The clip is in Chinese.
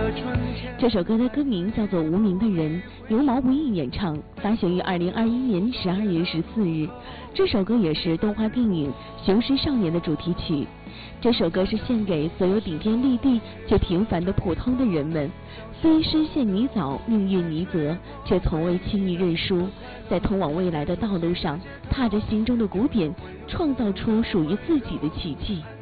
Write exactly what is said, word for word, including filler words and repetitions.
这首歌的歌名叫做《无名的人》，由毛不易演唱，发行于二零二一年十二月十四日。这首歌也是动画电影《雄狮少年》的主题曲。这首歌是献给所有顶天立地却平凡的普通的人们，虽身陷泥沼，命运泥泽，却从未轻易认输，在通往未来的道路上，踏着心中的鼓点，创造出属于自己的奇迹。